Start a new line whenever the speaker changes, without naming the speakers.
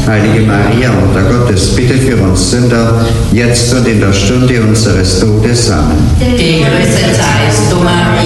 Heilige Maria, Mutter Gottes, bitte für uns Sünder, jetzt und in der Stunde unseres Todes. Amen.
Die größte Zeit, du